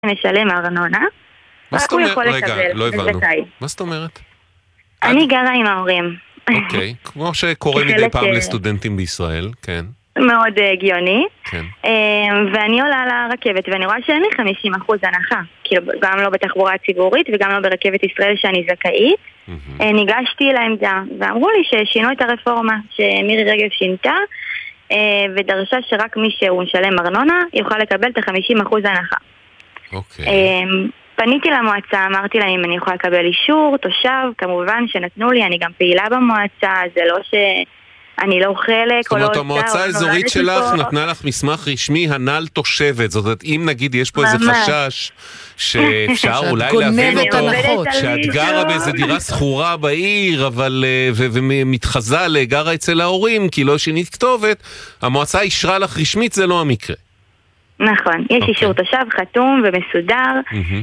משלם ארנונה, רק הוא יכול לקבל. רגע, לא הבנו. מה זאת אומרת? אני גרה עם ההורים. אוקיי, כמו שקורה מדי פעם לסטודנטים בישראל, כן. מאוד הגיוני. כן. ואני עולה לרכבת, ואני רואה שאין לי 50% הנחה. כאילו, גם לא בתחבורה הציבורית, וגם לא ברכבת ישראל שאני זכאית. ניגשתי לעמדה, ואמרו לי ששינו את הרפורמה, שמירי רגב שינתה, ודרשה שרק מי שהוא משלם ארנונה, יוכל לקבל את 50% הנחה. אוקיי. פניתי למועצה, אמרתי להם אם אני יכולה לקבל אישור, תושב, כמובן שנתנו לי, אני גם פעילה במועצה, זה לא שאני לא חלק. זאת אומרת, המועצה האזורית שלך נתנה לך מסמך רשמי הנ"ל תושבת, זאת אומרת, אם נגיד יש פה איזה חשש שאפשר אולי להבין אותו, שאת גרה באיזה דירה סחורה בעיר, אבל ומתחזה לגרה אצל ההורים, כי לא שינית כתובת, המועצה אישרה לך רשמית, זה לא המקרה. נכון, יש אישור תושב חתום ומסודר,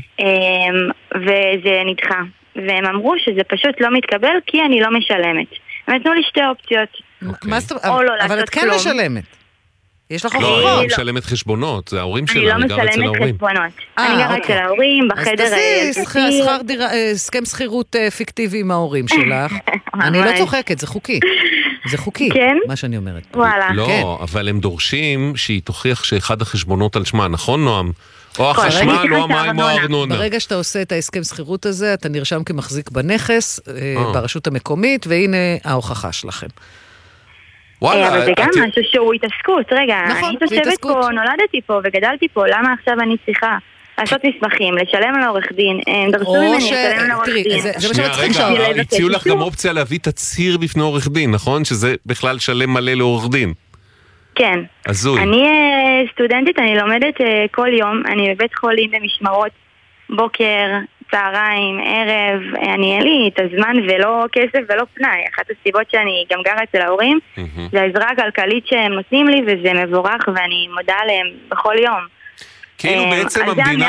וזה נדחה. והם אמרו שזה פשוט לא מתקבל כי אני לא משלמת. הם נתנו לי שתי אופציות. אבל את כן משלמת. יש לך הוכחות. לא, היא משלמת חשבונות, זה ההורים שלה, אני גרה אצל ההורים. אני גרה אצל ההורים, בחדר... אז תעשי הסכם שכירות פיקטיבי עם ההורים שלך. אני לא צוחקת, זה חוקי. זה חוקי, מה שאני אומרת. וואלה. לא, אבל הם דורשים שהיא תוכיח שאחד החשבונות על שמה, נכון נועם? או החשמל, או המים, או הארנונה. ברגע שאתה עושה את ההסכם שכירות הזה, אתה נרשם כמחזיק בנכס ברשות המקומית, והנה ההוכחה שלכם. וואלה. אבל זה גם משהו שהוא התעסקות. רגע, אני תושבת פה, נולדתי פה וגדלתי פה, למה עכשיו אני צריכה לעשות מסמכים, לשלם לעורך דין, הם דרשו ממני לשלם לעורך דין. שנייה, רגע, הציעו לך גם אופציה להביא תצהיר בפני עורך דין, נכון? שזה בכלל שלם מלא לעורך דין. כן. הזוי. אני סטודנטית, אני לומדת כל יום, אני בבית חולים במשמרות, בוקר, צהריים, ערב, אין לי את הזמן ולא כסף ולא פנאי. אחת הסיבות שאני גם גרה אצל ההורים, זה העזרה הכלכלית שהם נותנים לי, וזה מבורך, ואני מודה עליהם בכל יום. כאילו בעצם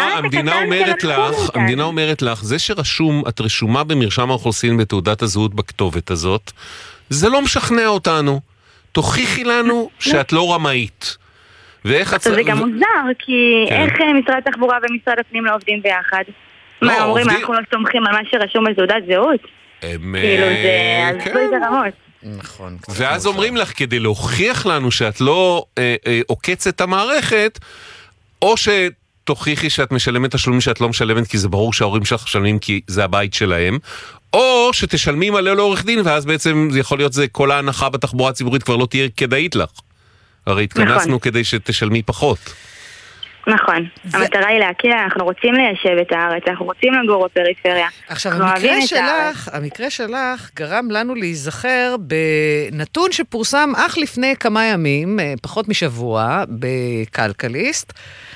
המדינה אומרת לך, זה שרשום, את רשומה במרשם האוכלוסין בתעודת הזהות בכתובת הזאת, זה לא משכנע אותנו. תוכיחי לנו שאת לא רמאית. זה גם מוזר, כי איך משרד התחבורה ומשרד הפנים לא עובדים ביחד? מה, אומרים, אנחנו לא סומכים על מה שרשום בתעודת זהות? כאילו זה הזוי ברמות. נכון. ואז אומרים לך, כדי להוכיח לנו שאת לא עוקצת את המערכת, או שתוכיחי שאת משלמת תשלומים שאת לא משלמת, כי זה ברור שההורים שלך משלמים כי זה הבית שלהם, או שתשלמי מלא לעורך דין, ואז בעצם זה יכול להיות, זה כל ההנחה בתחבורה הציבורית כבר לא תהיה כדאית לך. הרי התכנסנו כדי שתשלמי פחות. נכון. המטרה היא להקל, אנחנו רוצים ליישב את הארץ, אנחנו רוצים לגור בפריפריה. עכשיו, המקרה שלך גרם לנו להיזכר בנתון שפורסם אך לפני כמה ימים, פחות משבוע, בכלכליסט,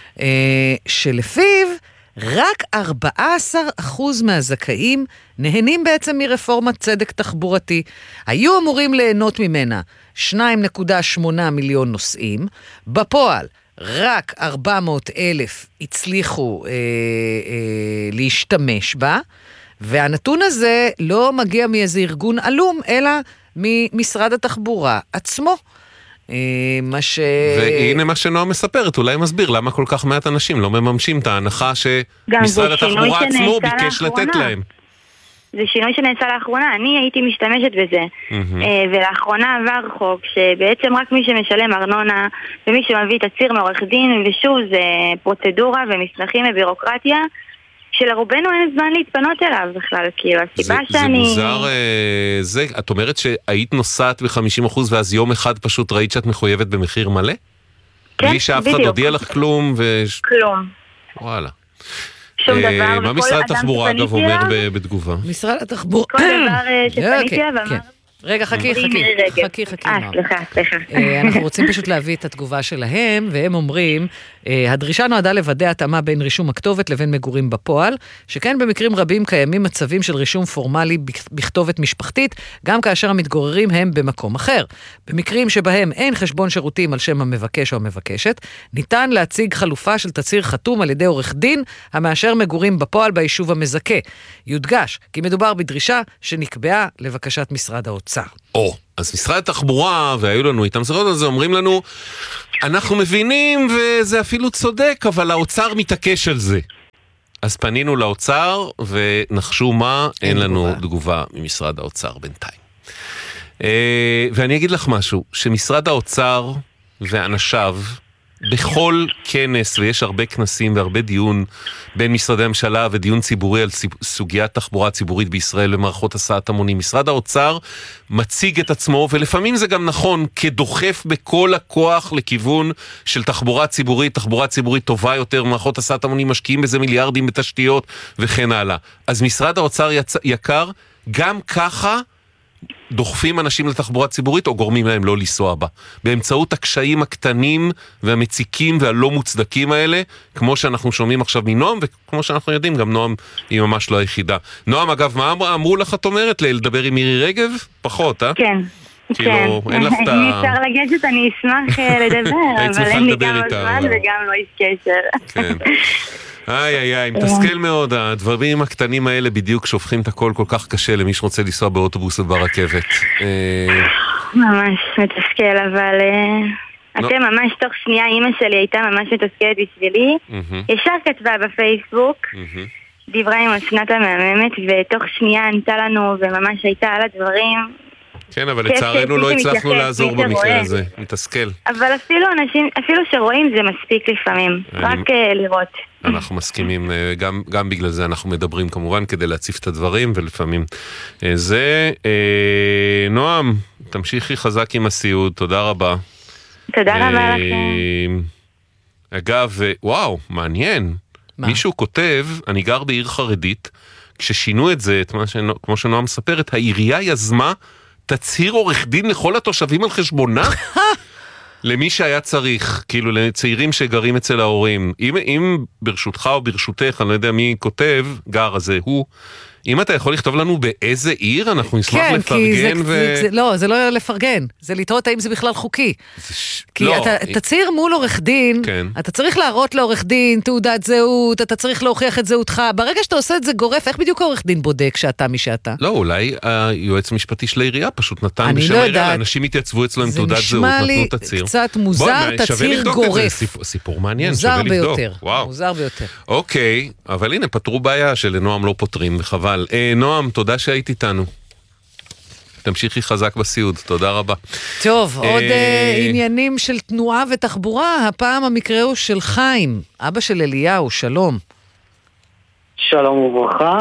שלפיו רק 14% מהזכאים נהנים בעצם מרפורמת צדק תחבורתי. היו אמורים ליהנות ממנה 2.8 מיליון נוסעים, בפועל רק 400,000 הצליחו להשתמש בה, והנתון הזה לא מגיע מאיזה ארגון עלום, אלא ממשרד התחבורה עצמו. והנה מה שנועה מספרת, אולי מסביר למה כל כך מעט אנשים לא מממשים את ההנחה שמשרד התחבורה עצמו ביקש לתת להם. זה שינוי שנעשה לאחרונה, אני הייתי משתמשת בזה, ולאחרונה עבר חוק שבעצם רק מי שמשלם ארנונה ומי שמביא תצהיר מעורך דין, ושוב זה פרוצדורה ומסמכים ובירוקרטיה שלרובנו אין זמן להתפנות אליו בכלל, כאילו הסיבה שאני... זה מוזר, את אומרת שהיית נוסעת ב-50% ואז יום אחד פשוט ראית שאת מחויבת במחיר מלא? כן, בלי שאף אחד הודיע לך כלום? כלום. וואלה. שום דבר. מה משרד התחבורה אגב אומר בתגובה? משרד התחבורה... כל דבר שפניתי ואמר... רגע, חכי. סליחה. אנחנו רוצים פשוט להביא את התגובה שלהם, והם אומרים, הדרישה נועדה לוודא התאמה בין רישום הכתובת לבין מגורים בפועל, שכן במקרים רבים קיימים מצבים של רישום פורמלי בכתובת משפחתית, גם כאשר המתגוררים הם במקום אחר. במקרים שבהם אין חשבון שירותים על שם המבקש או המבקשת, ניתן להציג חלופה של תצהיר חתום על ידי עורך דין, המאשר מגורים בפועל ביישוב המזכה. יודגש, כי מדובר בדרישה שנקבעה לבקשת משרד האוצר. אז משרד התחבורה, והיו לנו איתם זרות על זה, אומרים לנו, אנחנו מבינים וזה אפילו צודק, אבל האוצר מתעקש על זה. אז פנינו לאוצר, ונחשו מה, אין לנו תגובה ממשרד האוצר בינתיים. ואני אגיד לך משהו, שמשרד האוצר ואנשיו, בכל כנס, ויש הרבה כנסים והרבה דיון בין משרדי הממשלה ודיון ציבורי על סוגיית תחבורה ציבורית בישראל ומערכות הסעת המונים. משרד האוצר מציג את עצמו, ולפעמים זה גם נכון, כדוחף בכל הכוח לכיוון של תחבורה ציבורית טובה יותר, מערכות הסעת המונים משקיעים בזה מיליארדים בתשתיות וכן הלאה. אז משרד האוצר יקר, גם ככה, דוחפים אנשים לתחבורה ציבורית או גורמים להם לא לנסוע בה. באמצעות הקשיים הקטנים והמציקים והלא מוצדקים האלה, כמו שאנחנו שומעים עכשיו מנועם, וכמו שאנחנו יודעים, גם נועם היא ממש לא היחידה. נועם, אגב, מה אמרו לך, את אומרת, לדבר עם מירי רגב? פחות, אה? כן. כאילו, אין לך את ה... אם אפשר לגשת, אני אשמח לדבר, אבל אין לי גם הזמן וגם לא יש קשר. כן. איי, מתסכל מאוד, הדברים הקטנים האלה בדיוק שופכים את הכל כל כך קשה למי שרוצה לנסוע באוטובוס וברכבת. ממש מתסכל, אבל אתם ממש תוך שנייה, אמא שלי הייתה ממש מתסכלת בשבילי, ישר כתבה בפייסבוק, דיברה עם אסנת המהממת, ותוך שנייה ענתה לנו וממש הייתה על הדברים. כן, אבל לצערנו לא הצלחנו לעזור במקרה הזה, מתסכל. אבל אפילו שרואים זה מספיק לפעמים, רק לראות. אנחנו מסכימים, גם בגלל זה אנחנו מדברים כמובן, כדי להציף את הדברים, ולפעמים זה. נועם, תמשיכי חזק עם הסיוד, תודה רבה. תודה רבה לכם. אגב, וואו, מעניין. מישהו כותב, אני גר בעיר חרדית, כששינו את זה, כמו שנועם מספרת, העירייה יזמה תצהיר עורך דין לכל התושבים על חשבונה? למי שהיה צריך, כאילו לצעירים שגרים אצל ההורים. אם ברשותך או ברשותך, אני לא יודע מי כותב, גר הזה הוא, אם אתה יכול לכתוב לנו באיזה עיר, אנחנו נשמח לפרגן לא, זה לא לפרגן, זה לטעות האם זה בכלל חוקי. כי אתה תצהיר מול עורך דין, אתה צריך להראות לעורך דין תעודת זהות, אתה צריך להוכיח את זהותך, ברגע שאתה עושה את זה גורף, איך בדיוק העורך דין בודק שאתה מי שאתה? לא, אולי היועץ המשפטי של העירייה פשוט נתן בשם העירייה, אנשים התייצבו אצלו עם תעודת זהות, נתנו תצהיר. זה נשמע לי קצת מוזר, תצהיר גורף. סיפור מעניין, שווה לבדוק. מוזר ביותר. אוקיי, אבל הנה, פתרו בעיה שלנועם לא פותרים, וחבל. נועם, תודה שהיית איתנו. תמשיכי חזק בסיוד, תודה רבה. טוב, עוד עניינים של תנועה ותחבורה, הפעם המקרה הוא של חיים, אבא של אליהו, שלום. שלום וברכה.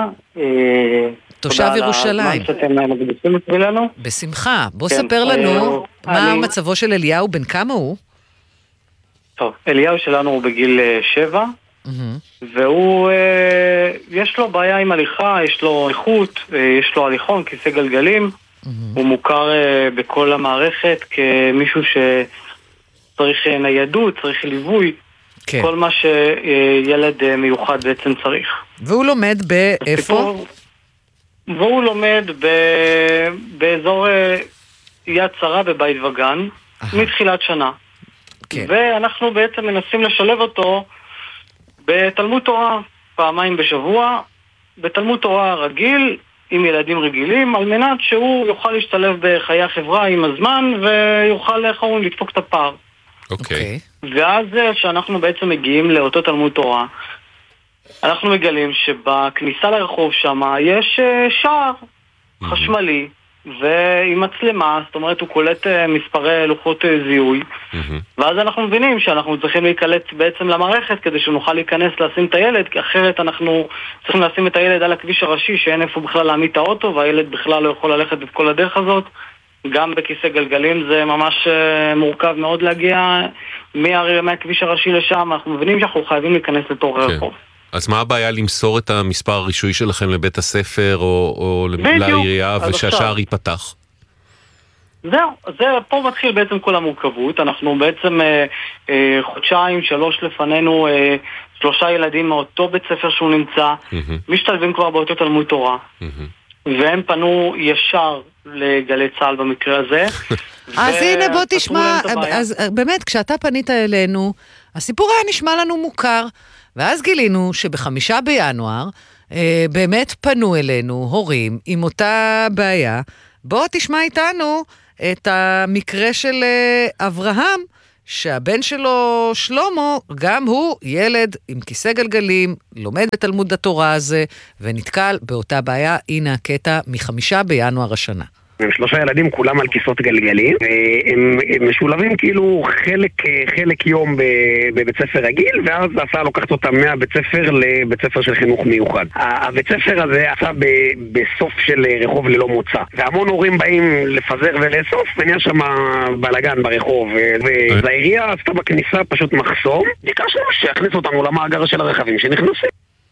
תושב ירושלים. מה שאתם מקדישים בשבילנו? בשמחה, בוא ספר לנו מה מצבו של אליהו, בן כמה הוא? טוב, אליהו שלנו הוא בגיל 7, והוא, יש לו בעיה עם הליכה, יש לו איכות, יש לו הליכון, כיסא גלגלים, הוא מוכר בכל המערכת כמישהו שצריך ניידות, צריך ליווי, כל מה שילד מיוחד בעצם צריך. והוא לומד באיפה? והוא לומד באזור יד שרה בבית וגן, מתחילת שנה. ואנחנו בעצם מנסים לשלב אותו בתלמוד תורה פעמיים בשבוע, בתלמוד תורה רגיל, עם ילדים רגילים, על מנת שהוא יוכל להשתלב בחיי החברה עם הזמן, ויוכל לדפוק את הפער. אוקיי. ואז שאנחנו בעצם מגיעים לאותו תלמוד תורה, אנחנו מגלים שבכניסה לרחוב שם יש שער חשמלי, ועם מצלמה, זאת אומרת הוא קולט מספרי לוחות זיהוי, ואז אנחנו מבינים שאנחנו צריכים להיקלט בעצם למערכת כדי שנוכל להיכנס לשים את הילד, כי אחרת אנחנו צריכים לשים את הילד על הכביש הראשי שאין איפה בכלל להעמיד את האוטו, והילד בכלל לא יכול ללכת את כל הדרך הזאת. גם בכיסא גלגלים זה ממש מורכב מאוד להגיע מהכביש הראשי לשם, אנחנו מבינים שאנחנו חייבים להיכנס לתוך הרחוב. אז מה הבעיה למסור את המספר הרישוי שלכם לבית הספר או לעירייה ושהשער ייפתח? זהו, פה מתחיל בעצם כל המורכבות. אנחנו בעצם חודשיים, 3 לפנינו, 3 ילדים מאותו בית ספר שהוא נמצא, משתלבים כבר באותו תלמוד תורה, והם פנו ישר לגלי צה"ל במקרה הזה. אז הנה בוא תשמע, אז באמת כשאתה פנית אלינו, הסיפור היה נשמע לנו מוכר, ואז גילינו שב5 בינואר באמת פנו אלינו הורים עם אותה בעיה. בוא תשמע איתנו את המקרה של אברהם, שהבן שלו, שלמה, גם הוא ילד עם כיסא גלגלים, לומד בתלמוד התורה הזה, ונתקל באותה בעיה. הנה הקטע מ5 בינואר השנה. הם 3 ילדים, כולם על כיסאות גלגלים, והם משולבים כאילו חלק יום בבית ספר רגיל, ואז ההסעה לוקחת אותם מהבית ספר לבית ספר של חינוך מיוחד. הבית ספר הזה עשה בסוף של רחוב ללא מוצא, והמון הורים באים לפזר ולאסוף, ונהיה שם בלגן ברחוב, והעירייה עשתה בכניסה פשוט מחסום, ביקשנו שיכניס אותנו למאגר של הרכבים שנכנסים.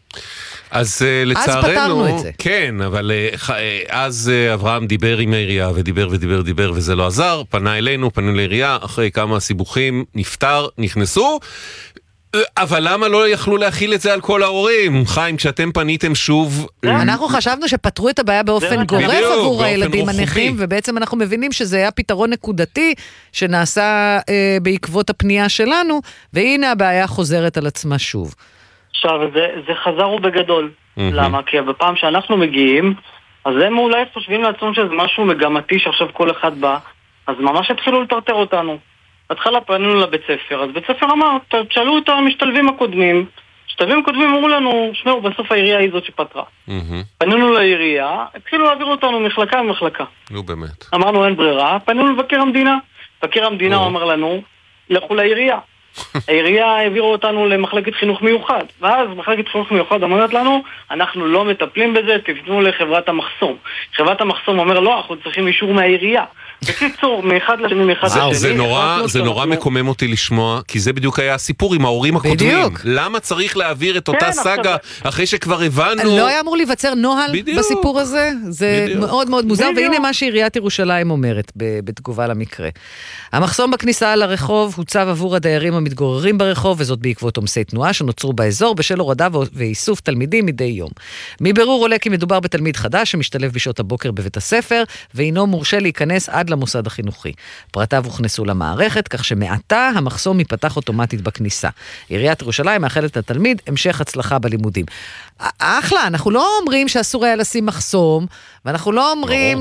אז לצערנו, פתרנו את זה. כן, אבל אז אברהם דיבר עם העירייה ודיבר וזה לא עזר, פנה אלינו, פנו לעירייה, אחרי כמה סיבוכים נפטר, נכנסו, אבל למה לא יכלו להכיל את זה על כל ההורים? חיים, כשאתם פניתם שוב... אנחנו חשבנו שפתרו את הבעיה באופן גורף עבור הילדים הנכים, ובעצם אנחנו מבינים שזה היה פתרון נקודתי שנעשה בעקבות הפנייה שלנו, והנה הבעיה חוזרת על עצמה שוב. עכשיו, זה חזר ובגדול. למה? כי בפעם שאנחנו מגיעים, אז הם אולי חושבים לעצמם שזה משהו מגמתי שעכשיו כל אחד בא, אז ממש התחילו לטרטר אותנו. התחלה פנינו לבית ספר, אז בית ספר אמר, תשאלו את המשתלבים הקודמים, אמרו לנו, שמעו, בסוף העירייה היא זאת שפתרה. פנינו לעירייה, התחילו להעביר אותנו מחלקה למחלקה. נו באמת. אמרנו אין ברירה, פנינו לבקר המדינה. בקר המדינה אומר לנו, לכו לעירייה. העירייה העבירו אותנו למחלקת חינוך מיוחד, ואז מחלקת חינוך מיוחד אומרת לנו, אנחנו לא מטפלים בזה, תפנו לחברת המחסום. חברת המחסום אומר, לא, אנחנו צריכים אישור מהעירייה. בקיצור, מאחד לשני, זה נורא מקומם אותי לשמוע, כי זה בדיוק היה הסיפור עם ההורים הקודמים. למה צריך להעביר את אותה סאגה אחרי שכבר הבנו? לא היה אמור להיווצר נוהל בסיפור הזה? זה מאוד מאוד מוזר, והנה מה שעיריית ירושלים אומרת בתגובה למקרה. המחסום בכניסה לרחוב הוצב עבור הדיירים המתגוררים ברחוב, וזאת בעקבות עומסי תנועה שנוצרו באזור בשל הורדה ואיסוף תלמידים מדי יום. מבירור עולה כי מדובר בתלמיד חדש שמשתלב בשעות הבוקר בבית הספר, ואינו מורשה להיכנס עד למוסד החינוכי. פרטיו הוכנסו למערכת, כך שמעתה המחסום ייפתח אוטומטית בכניסה. עיריית ירושלים מאחלת לתלמיד המשך הצלחה בלימודים. אחלה, אנחנו לא אומרים שאסור היה לשים מחסום, ואנחנו לא אומרים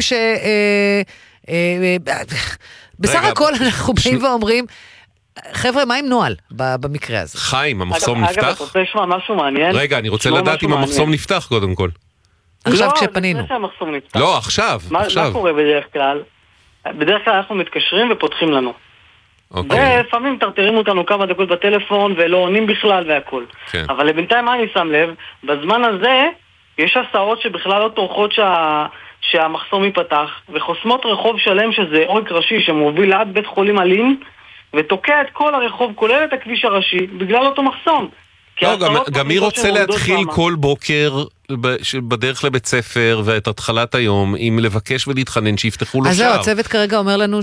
בסך הכל אנחנו באים ואומרים, חבר'ה, מה עם נוהל במקרה הזה? חיים, המחסום נפתח? אגב, אתה רוצה לשמוע משהו מעניין? רגע, אני רוצה לדעת אם המחסום נפתח קודם כל. עכשיו כשפנינו. לא, זה שהמחסום נפתח. לא, עכשיו. מה קורה בדרך כלל? בדרך כלל אנחנו מתקשרים ופותחים לנו. ולפעמים תרתרים אותנו כמה דקות בטלפון ולא עונים בכלל והכל. אבל לבינתיים מה אני שם לב? בזמן הזה יש הסעות שבכלל לא טורחות שהמחסום ייפתח, וחוסמות רחוב שלם שזה עורק ראשי שמוביל עד בית חולים אלים, ותוקע את כל הרחוב, כולל את הכביש הראשי, בגלל אותו מחסום. לא, גם מי רוצה להתחיל כל בוקר בדרך לבית ספר ואת התחלת היום, אם לבקש ולהתחנן שיפתחו לו שער. אז זהו, הצוות כרגע אומר לנו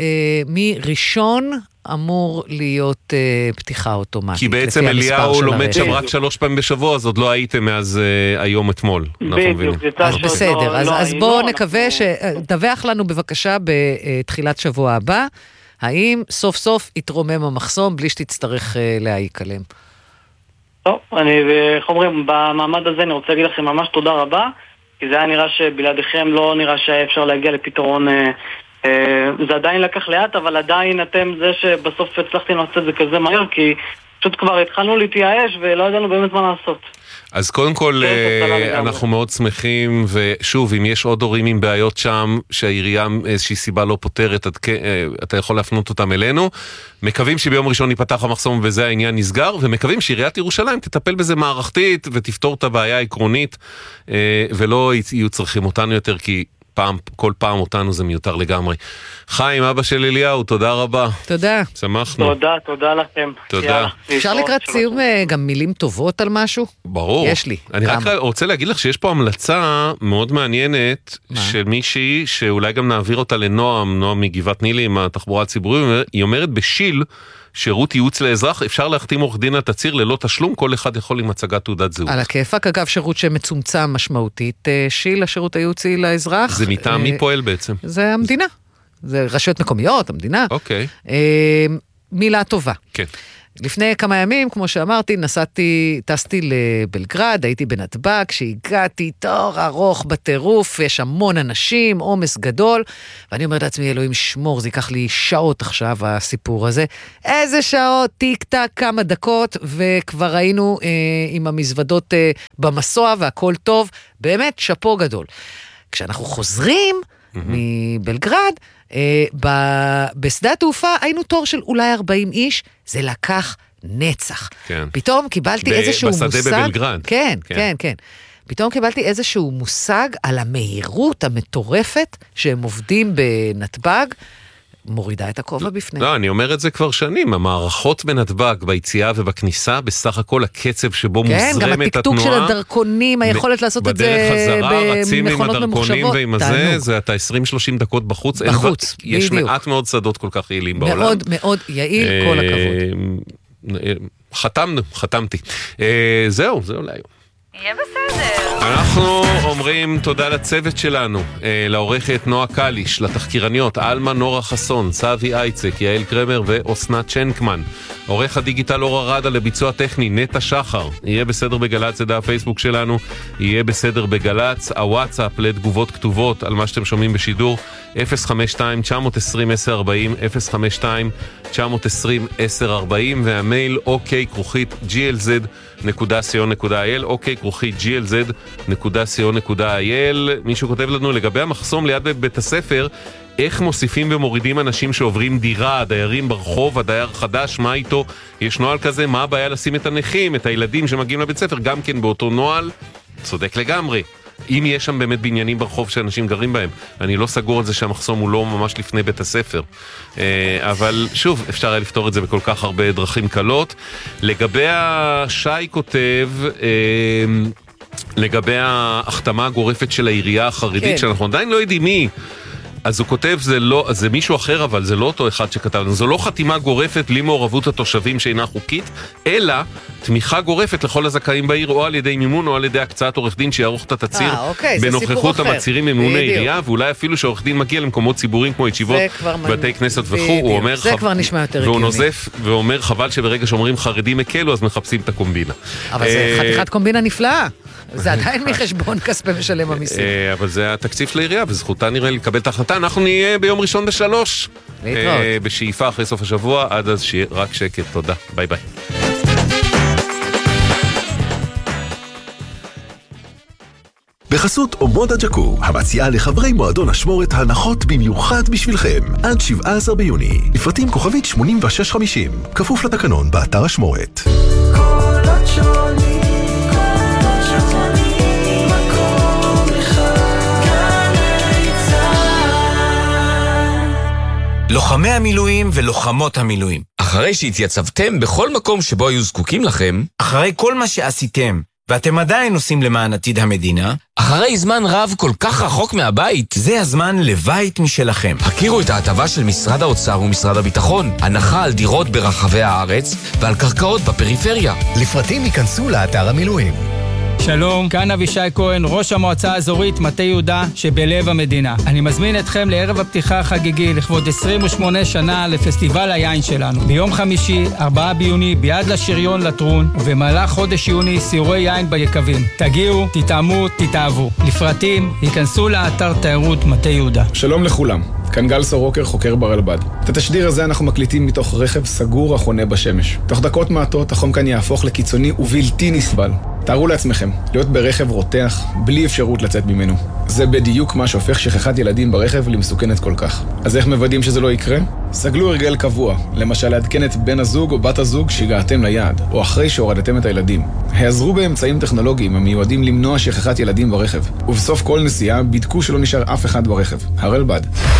שמראשון אמור להיות פתיחה אוטומטית. כי בעצם אליהו לומד שם רק 3 פעמים בשבוע, אז עוד לא הייתם מאז היום אתמול. אז בסדר, אז בואו נקווה שדווח לנו בבקשה בתחילת שבוע הבא, האם סוף סוף יתרומם המחסום בלי שתצטרך להעיק עליהם. טוב, איך אומרים, במעמד הזה אני רוצה להגיד לכם ממש תודה רבה, כי זה היה נראה שבלעדיכם לא נראה שהיה אפשר להגיע לפתרון, זה עדיין לקח לאט, אבל עדיין אתם זה שבסוף הצלחתם לעשות את זה כזה מהר, כי פשוט כבר התחלנו להתייאש ולא ידענו באמת מה לעשות. אז קודם כל אנחנו מאוד שמחים, ושוב, אם יש עוד הורים עם בעיות שם, שהעירייה איזושהי סיבה לא פותרת, אתה יכול להפנות אותם אלינו. מקווים שביום ראשון ייפתח המחסום וזה העניין נסגר, ומקווים שעיריית ירושלים תטפל בזה מערכתית ותפתור את הבעיה העקרונית, ולא יהיו צריכים אותנו יותר, כי כל פעם אותנו זה מיותר לגמרי. חיים, אבא של אליהו, תודה רבה. תודה. שמחנו. תודה לכם. תודה. אפשר לקראת סיום גם מילים טובות על משהו? ברור. יש לי. אני רק רוצה להגיד לך שיש פה המלצה מאוד מעניינת של מישהי, שאולי גם נעביר אותה לנועם מגבעת נילי עם התחבורה הציבורית, היא אומרת בשיל, שירות ייעוץ לאזרח, אפשר להחתים עורך דין התצהיר ללא תשלום, כל אחד יכול עם הצגת תעודת זהות. על הכיפק, אגב, שירות שמצומצם משמעותית, שיל, השירות הייעוצי לאזרח. זה מטעם מי פועל בעצם? זה המדינה. זה רשויות מקומיות, המדינה. אוקיי. מילה טובה. כן. לפני כמה ימים, כמו שאמרתי, טסתי לבלגרד, הייתי בנתב"ג, כשהגעתי תור ארוך בטירוף, יש המון אנשים, עומס גדול, ואני אומרת לעצמי, אלוהים שמור, זה ייקח לי שעות עכשיו הסיפור הזה. איזה שעות, טיק טק, כמה דקות, וכבר היינו עם המזוודות במסוע והכל טוב, באמת שפו גדול. כשאנחנו חוזרים מבלגרד, בשדה התעופה היינו תור של אולי 40 איש, זה לקח נצח. כן. פתאום קיבלתי איזשהו מושג. בשדה בבלגרד. כן, כן, כן. פתאום קיבלתי איזשהו מושג על המהירות המטורפת שהם עובדים בנתב"ג, מורידה את הכובע בפניהם. לא, אני אומר את זה כבר שנים, המערכות בנתב"ג, ביציאה ובכניסה, בסך הכל הקצב שבו מוזרמת התנועה. כן, גם הטקטוק של הדרכונים, היכולת לעשות את זה בדרך חזרה, רצים עם הדרכונים ועם הזה, זה אתה 20-30 דקות בחוץ. בחוץ, בדיוק. יש מעט מאוד שדות כל כך יעילים בעולם. מאוד מאוד יעיל, כל הכבוד. חתמתי. זהו להיום. יהיה בסדר. אנחנו אומרים תודה לצוות שלנו, לעורכת נועה קליש, לתחקירניות אלמה נורה חסון, סבי אייצק, יעל קרמר ואוסנת צ'נקמן, עורך הדיגיטל אור הרדה, לביצוע טכני נטע שחר. יהיה בסדר בגלץ, זה דף פייסבוק שלנו, יהיה בסדר בגלץ, הוואטסאפ לתגובות כתובות על מה שאתם שומעים בשידור 052-920-1040, 052-920-1040, והמייל ok@glz.co.il, ok@glz.co.il. מישהו כותב לנו לגבי המחסום ליד בית הספר, איך מוסיפים ומורידים אנשים שעוברים דירה, הדיירים ברחוב, הדייר חדש, מה איתו? יש נועל כזה? מה הבעיה לשים את הנכים, את הילדים שמגיעים לבית ספר, גם כן באותו נועל? צודק לגמרי. אם יש שם באמת בניינים ברחוב שאנשים גרים בהם, אני לא סגור על זה שהמחסום הוא לא ממש לפני בית הספר, אבל שוב, אפשר היה לפתור את זה בכל כך הרבה דרכים קלות. לגבי השי כותב, לגבי ההחתמה הגורפת של העירייה החרדית, כן. שאנחנו עדיין לא יודעים מי, אז הוא כותב, זה מישהו אחר, אבל זה לא אותו אחד שכתב, זו לא חתימה גורפת בלי מעורבות התושבים שאינה חוקית, אלא תמיכה גורפת לכל הזכאים בעיר, או על ידי מימון או על ידי הקצאת עורך דין שיערוך את התצהיר בנוכחות המצהירים ממימון העירייה, ואולי אפילו שעורך דין מגיע למקומות ציבוריים כמו ישיבות, בתי כנסת וכו', הוא אומר, זה כבר נשמע יותר והוא נוזף ואומר, חבל שברגע שאומרים חרדים הקלו, אז מחפשים את הקומבינה. אבל זה חתיכת קומבינה נפלאה. זה עדיין מחשבון כספי משלם המיסים. אבל זה התקציב של העירייה, וזכותה נראה לקבל את ההחלטה. אנחנו נהיה ביום ראשון ב-3. להתראות. בשאיפה אחרי סוף השבוע, עד אז שיהיה רק שקט. תודה. ביי ביי. בחסות אומודה ג'קו, המציעה לחברי מועדון השמורת הנחות במיוחד בשבילכם, עד 17 ביוני. לפרטים כוכבית 8650, כפוף לתקנון באתר השמורת. לוחמי המילואים ולוחמות המילואים, אחרי שהתייצבתם בכל מקום שבו היו זקוקים לכם, אחרי כל מה שעשיתם, ואתם עדיין עושים למען עתיד המדינה, אחרי זמן רב כל כך רחוק מהבית, זה הזמן לבית משלכם. הכירו את ההטבה של משרד האוצר ומשרד הביטחון, הנחה על דירות ברחבי הארץ ועל קרקעות בפריפריה. לפרטים ייכנסו לאתר המילואים. שלום, כאן אבישי כהן, ראש המועצה האזורית מטה יהודה שבלב המדינה. אני מזמין אתכם לערב הפתיחה החגיגי לכבוד 28 שנה לפסטיבל היין שלנו. ביום חמישי, 4 ביוני, ביד לשריון לטרון, ובמהלך חודש יוני, סיורי יין ביקבים. תגיעו, תטעמו, תתאהבו. לפרטים, ייכנסו לאתר תיירות מטה יהודה. שלום לכולם. כאן גל סורוקר, חוקר ברלב"ד. את התשדיר הזה אנחנו מקליטים מתוך רכב סגור החונה בשמש. תוך דקות מעטות החום כאן יהפוך לקיצוני ובלתי נסבל. תארו לעצמכם, להיות ברכב רותח, בלי אפשרות לצאת ממנו. זה בדיוק מה שהופך שכחת ילדים ברכב למסוכנת כל כך. אז איך מוודאים שזה לא יקרה? סגלו הרגל קבוע, למשל לעדכן את בן הזוג או בת הזוג שהגעתם ליעד, או אחרי שהורדתם את הילדים. העזרו באמצעים טכנולוגיים המיועדים למנוע שכחת ילדים ברכב, ובסוף כל נסיעה בדקו שלא נשאר אף אחד ברכב. הרלב"ד.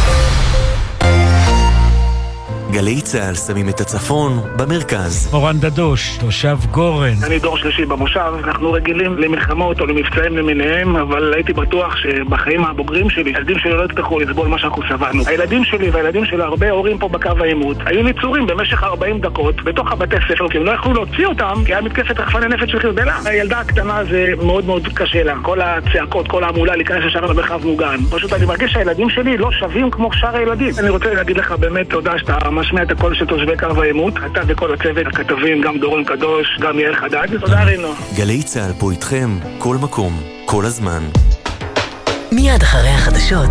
גלי צהל שמים את הצפון במרכז. אורן דדוש, תושב גורן. אני דור שלישי במושב, אנחנו רגילים למלחמות או למבצעים למיניהם, אבל הייתי בטוח שבחיים הבוגרים שלי, הילדים שלי לא יצטרכו לסבול מה שאנחנו סבלנו. הילדים שלי והילדים של הרבה הורים פה בקו העימות היו ניצורים במשך 40 דקות בתוך הבתי ספר, כי הם לא יכלו להוציא אותם, כי היה מתקפת רחפני נפץ של חיזבאללה. הילדה הקטנה זה מאוד מאוד קשה לה, כל הצעקות, כל העמולה להיכנס ישר למרחב מוגן. פשוט אני מרגיש שהילדים שלי לא שווים כמו שאר הילדים. אני רוצה להגיד לך באמת תודה שאתה משמיע את הקול של תושבי קו העימות. אתה וכל הצוות, הכתבים, גם דורון קדוש, גם יאיר חדד. תודה רינו. גלי צהל פה איתכם, כל מקום, כל הזמן. מיד אחרי החדשות,